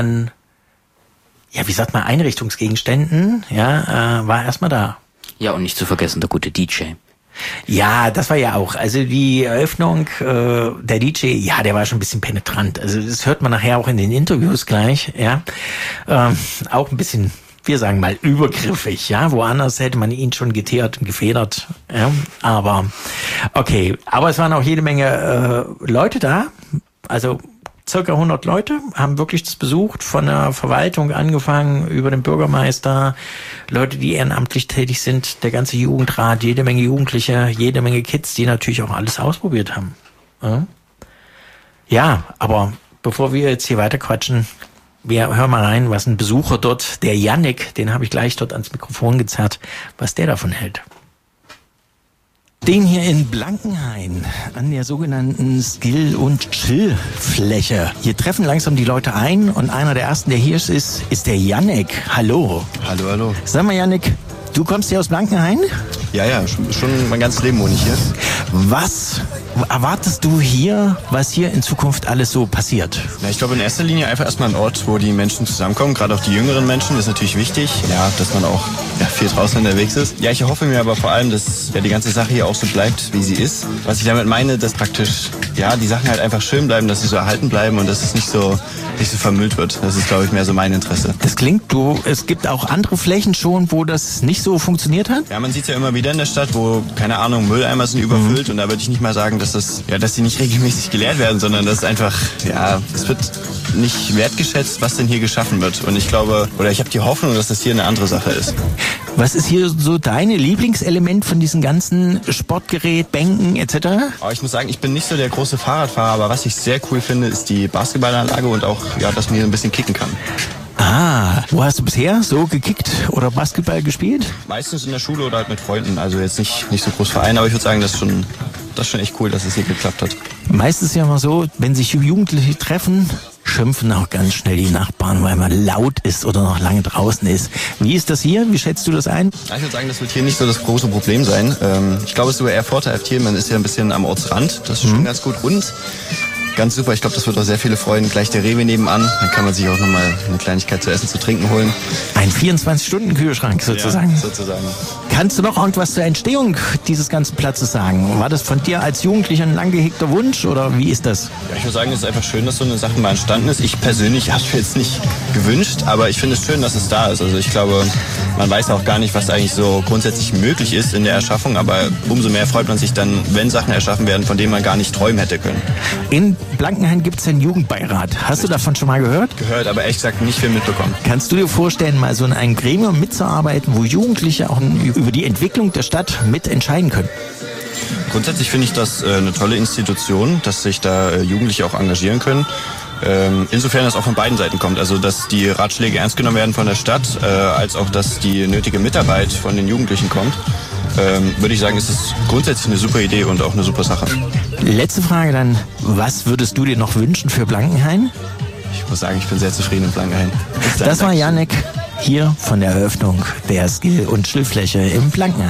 ja, wie sagt man, Einrichtungsgegenständen, ja, war erstmal da. Ja, und nicht zu vergessen, der gute DJ. Ja, das war ja auch, also die Eröffnung, der DJ, ja, der war schon ein bisschen penetrant. Also das hört man nachher auch in den Interviews gleich, ja. Auch ein bisschen, wir sagen mal, übergriffig, ja. Woanders hätte man ihn schon geteert und gefedert, ja. Aber, okay. Aber es waren auch jede Menge Leute da, also circa 100 Leute haben wirklich das besucht, von der Verwaltung angefangen, über den Bürgermeister, Leute, die ehrenamtlich tätig sind, der ganze Jugendrat, jede Menge Jugendliche, jede Menge Kids, die natürlich auch alles ausprobiert haben. Ja, aber bevor wir jetzt hier weiter quatschen, wir hören mal rein, was ein Besucher dort, der Yannick, den habe ich gleich dort ans Mikrofon gezerrt, was der davon hält. Den hier in Blankenhain an der sogenannten Skill- und Chill-Fläche. Hier treffen langsam die Leute ein und einer der ersten, der hier ist der Yannick. Hallo. Hallo. Sag mal, Yannick, du kommst hier aus Blankenhain? Ja, schon mein ganzes Leben wohne ich hier. Was erwartest du hier, was hier in Zukunft alles so passiert? Ja, ich glaube in erster Linie einfach erstmal ein Ort, wo die Menschen zusammenkommen, gerade auch die jüngeren Menschen, das ist natürlich wichtig, ja, dass man auch viel draußen unterwegs ist. Ja, ich hoffe mir aber vor allem, dass die ganze Sache hier auch so bleibt, wie sie ist. Was ich damit meine, dass praktisch die Sachen halt einfach schön bleiben, dass sie so erhalten bleiben und dass es nicht so vermüllt wird. Das ist, glaube ich, mehr so mein Interesse. Das klingt, es gibt auch andere Flächen schon, wo das nicht so funktioniert hat? Ja, man sieht es ja immer wieder in der Stadt, wo, keine Ahnung, Mülleimer sind überfüllt und da würde ich nicht mal sagen, dass die nicht regelmäßig geleert werden, sondern dass einfach, es wird nicht wertgeschätzt, was denn hier geschaffen wird. Und ich glaube, oder ich habe die Hoffnung, dass das hier eine andere Sache ist. Was ist hier so dein Lieblingselement von diesen ganzen Sportgerät, Bänken etc.? Aber ich muss sagen, ich bin nicht so der große Fahrradfahrer, aber was ich sehr cool finde, ist die Basketballanlage und auch, dass man hier ein bisschen kicken kann. Ah, wo hast du bisher so gekickt oder Basketball gespielt? Meistens in der Schule oder halt mit Freunden, also jetzt nicht so groß Verein, aber ich würde sagen, das ist schon echt cool, dass es hier geklappt hat. Meistens ist ja immer so, wenn sich Jugendliche treffen, schimpfen auch ganz schnell die Nachbarn, weil man laut ist oder noch lange draußen ist. Wie ist das hier? Wie schätzt du das ein? Ich würde sagen, das wird hier nicht so das große Problem sein. Ich glaube, es ist sogar eher vorteilhaft hier. Man ist ja ein bisschen am Ortsrand. Das ist schon ganz gut rund. Ganz super. Ich glaube, das wird auch sehr viele freuen. Gleich der Rewe nebenan. Dann kann man sich auch nochmal eine Kleinigkeit zu essen, zu trinken holen. Ein 24-Stunden-Kühlschrank sozusagen. Ja, sozusagen. Kannst du noch irgendwas zur Entstehung dieses ganzen Platzes sagen? War das von dir als Jugendlicher ein lang gehegter Wunsch oder wie ist das? Ja, ich würde sagen, es ist einfach schön, dass so eine Sache mal entstanden ist. Ich persönlich habe es mir jetzt nicht gewünscht, aber ich finde es schön, dass es da ist. Also ich glaube, man weiß auch gar nicht, was eigentlich so grundsätzlich möglich ist in der Erschaffung, aber umso mehr freut man sich dann, wenn Sachen erschaffen werden, von denen man gar nicht träumen hätte können. In Blankenhain gibt es einen Jugendbeirat. Hast du davon schon mal gehört? Gehört, aber ehrlich gesagt nicht viel mitbekommen. Kannst du dir vorstellen, mal so in einem Gremium mitzuarbeiten, wo Jugendliche auch über die Entwicklung der Stadt mitentscheiden können? Grundsätzlich finde ich das eine tolle Institution, dass sich da Jugendliche auch engagieren können. Insofern das auch von beiden Seiten kommt, also dass die Ratschläge ernst genommen werden von der Stadt, als auch dass die nötige Mitarbeit von den Jugendlichen kommt, würde ich sagen, ist es grundsätzlich eine super Idee und auch eine super Sache. Letzte Frage dann, was würdest du dir noch wünschen für Blankenhain? Ich muss sagen, ich bin sehr zufrieden in Blankenhain. Das war Yannick hier von der Eröffnung der Skill- und Chill-Fläche im Blankenhain.